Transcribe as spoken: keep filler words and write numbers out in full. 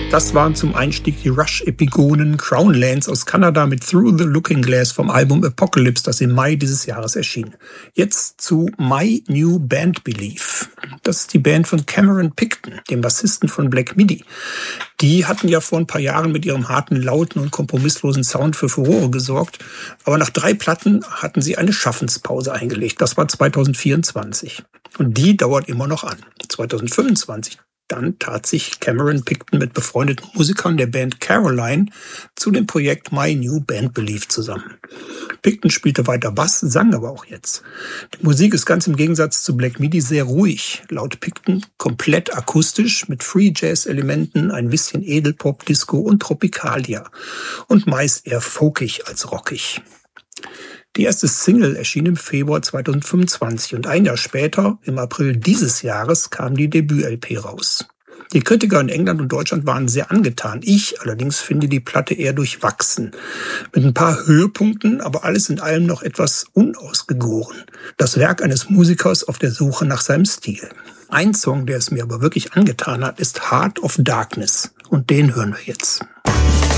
Das waren zum Einstieg die Rush-Epigonen Crownlands aus Kanada mit Through the Looking Glass vom Album Apocalypse, das im Mai dieses Jahres erschien. Jetzt zu My New Band Belief. Das ist die Band von Cameron Picton, dem Bassisten von Black Midi. Die hatten ja vor ein paar Jahren mit ihrem harten, lauten und kompromisslosen Sound für Furore gesorgt. Aber nach drei Platten hatten sie eine Schaffenspause eingelegt. Das war zwanzig vierundzwanzig. Und die dauert immer noch an. zwanzig fünfundzwanzig. Dann tat sich Cameron Picton mit befreundeten Musikern der Band Caroline zu dem Projekt My New Band Belief zusammen. Picton spielte weiter Bass, sang aber auch jetzt. Die Musik ist ganz im Gegensatz zu Black Midi sehr ruhig. Laut Picton komplett akustisch mit Free-Jazz-Elementen, ein bisschen Edelpop, Disco und Tropikalia. Und meist eher folkig als rockig. Die erste Single erschien im Februar zwanzig fünfundzwanzig und ein Jahr später, im April dieses Jahres, kam die Debüt-L P raus. Die Kritiker in England und Deutschland waren sehr angetan. Ich allerdings finde die Platte eher durchwachsen. Mit ein paar Höhepunkten, aber alles in allem noch etwas unausgegoren. Das Werk eines Musikers auf der Suche nach seinem Stil. Ein Song, der es mir aber wirklich angetan hat, ist Heart of Darkness. Und den hören wir jetzt.